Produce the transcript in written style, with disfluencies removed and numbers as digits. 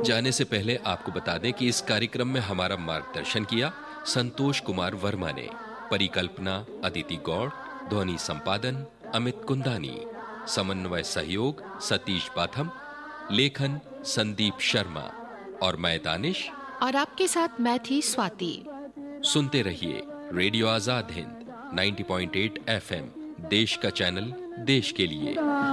जाने से पहले आपको बता दें कि इस कार्यक्रम में हमारा मार्गदर्शन किया संतोष कुमार वर्मा ने। परिकल्पना अदिति गौड़, ध्वनि संपादन अमित कुंदानी, समन्वय सहयोग सतीश बाथम, लेखन संदीप शर्मा और मैं दानिश, और आपके साथ मैं थी स्वाति। सुनते रहिए रेडियो आजाद हिंद 90.8 FM, देश का चैनल देश के लिए।